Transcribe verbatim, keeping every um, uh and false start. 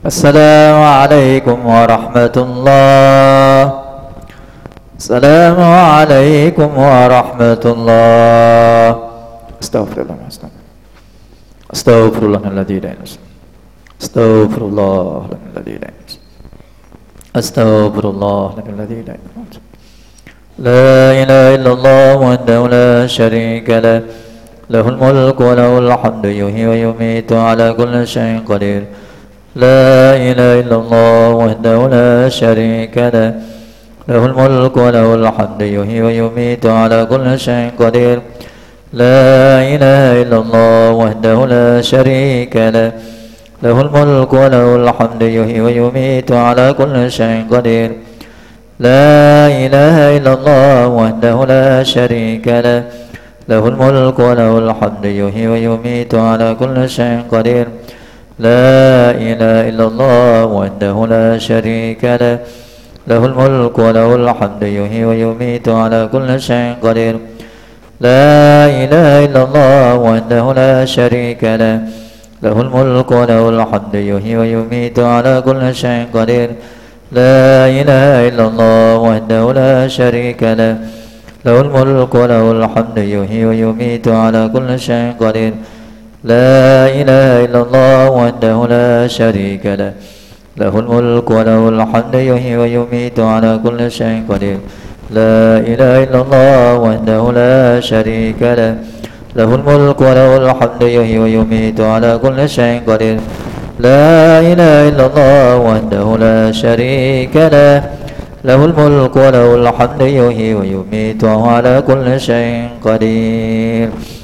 السلام عليكم ورحمة الله. السلام عليكم ورحمة الله. استغفر الله استغفر الله الذي لا إله إلا هو. استغفر الله الذي لا إله إلا هو. استغفر الله الذي لا إله إلا هو. لا إله إلا الله وحده لا شريك له، له الملك وله الحمد يحيي ويميت على كل شيء قدير. لا إله إلا الله وحده لا شريك له، له الملك وله الحمد يحيي ويميت على كل شيء قدير. لا إله إلا الله وحده لا شريك له، له الملك وله الحمد يحيي ويميت على كل شيء قدير. لا إله إلا الله وحده لا شريك له، له الملك وله الحمد يحيي ويميت على كل شيء قدير. لا إله إلا الله وحده لا شريك له، له الملك وله الحمد يحيي ويميت على كل شيء قدير. لا إله إلا الله وحده لا شريك له، له الملك وله الحمد يحيي ويميت على كل شيء قدير. لا إله إلا الله وحده لا شريك له، له الملك وله الحمد يحيي ويميت على كل شيء قدير. لا إله إلا الله وحده لا شريك له، له الملك وله الحمد يحيي ويميت على كل شيء قدير. لا إله إلا الله وحده لا شريك له، له الملك وله الحمد يحيي ويميت على كل شيء قدير. لا إله إلا الله وحده لا شريك له، له الملك وله الحمد يحيي ويميت على كل شيء قدير.